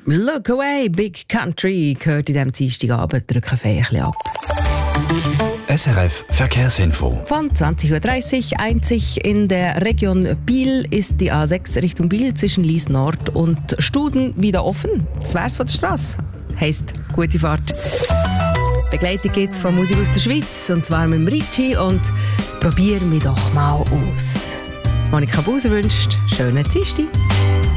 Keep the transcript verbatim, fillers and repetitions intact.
Look away, Big Country gehört in diesem Dienstagabend, drücken wir ein bisschen ab. S R F Verkehrsinfo. Von zwanzig Uhr dreißig einzig in der Region Biel ist die A sechs Richtung Biel zwischen Lies Nord und Studen wieder offen. Das wär's von der Straße. Heisst, gute Fahrt. Begleitung gibt's von Musik aus der Schweiz, und zwar mit dem Ricci, und probier mich doch mal aus. Monika Buser wünscht schönen Dienstag.